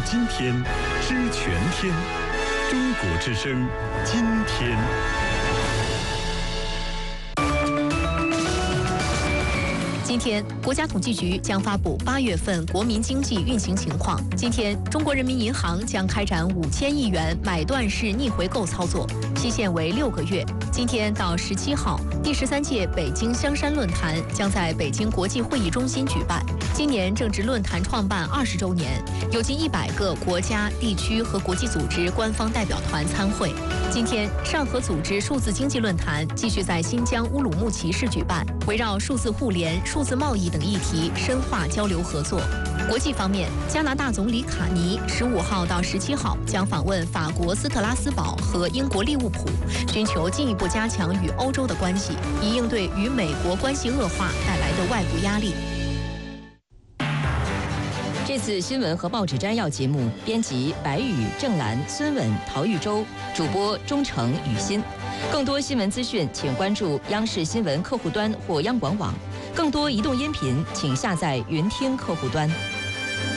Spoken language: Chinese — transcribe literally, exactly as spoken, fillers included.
今天，知全天。中国之声，今天。 今天，国家统计局将发布八月份国民经济运行情况。今天，中国人民银行将开展五千亿元买断式逆回购操作，期限为六个月。今天到十七号，第十三届北京香山论坛将在北京国际会议中心举办。今年正值论坛创办二十周年，有近一百个国家、地区和国际组织官方代表团参会。今天，上合组织数字经济论坛继续在新疆乌鲁木齐市举办，围绕数字互联、数字贸易等议题深化交流合作。国际方面，加拿大总理卡尼十五号到十七号将访问法国斯特拉斯堡和英国利物浦，寻求进一步加强与欧洲的关系，以应对与美国关系恶化带来的外部压力。 这次新闻和报纸摘要节目，编辑白宇、郑兰、孙稳、陶玉洲，主播钟诚、雨欣。更多新闻资讯，请关注央视新闻客户端或央广网。更多移动音频，请下载云听客户端。